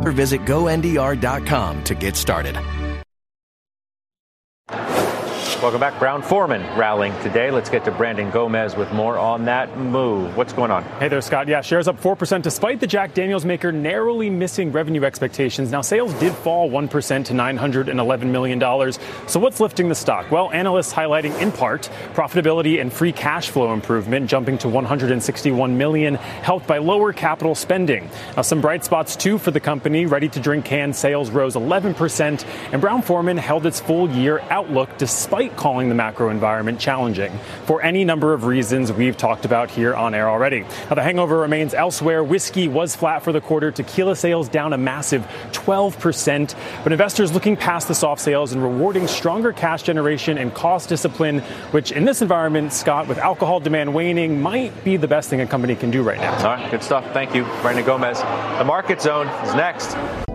or visit GoNDR.com to get started. Welcome back. Brown-Forman rallying today. Let's get to Brandon Gomez with more on that move. What's going on? Hey there, Scott. Yeah, shares up 4% despite the Jack Daniels maker narrowly missing revenue expectations. Now, sales did fall 1% to $911 million. So what's lifting the stock? Well, analysts highlighting in part profitability and free cash flow improvement, jumping to $161 million, helped by lower capital spending. Now, some bright spots, too, for the company. Ready-to-drink can sales rose 11%, and Brown-Forman held its full-year outlook despite calling the macro environment challenging for any number of reasons we've talked about here on air already. Now, the hangover remains elsewhere. Whiskey was flat for the quarter. Tequila sales down a massive 12%. But investors looking past the soft sales and rewarding stronger cash generation and cost discipline, which in this environment, Scott, with alcohol demand waning, might be the best thing a company can do right now. All right, good stuff. Thank you, Brandon Gomez. The Market Zone is next.